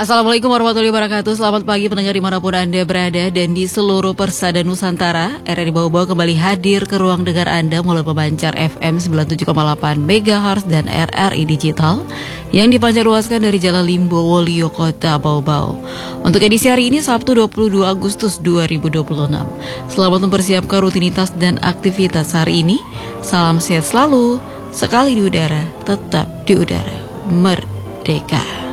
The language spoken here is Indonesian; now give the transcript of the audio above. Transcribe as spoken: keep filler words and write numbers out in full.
Assalamualaikum warahmatullahi wabarakatuh. Selamat pagi pendengar dimanapun Anda berada dan di seluruh persada Nusantara. R R I Bawa-Bawa kembali hadir ke ruang dengar Anda melalui pemancar F M sembilan puluh tujuh koma delapan megahertz dan R R I Digital yang dipancarluaskan dari Jalan Limbo, Wolio, Kota Bau-Bau. Untuk edisi hari ini Sabtu dua puluh dua Agustus dua ribu dua puluh enam. Selamat mempersiapkan rutinitas dan aktivitas hari ini. Salam sehat selalu. Sekali di udara, tetap di udara. Merdeka.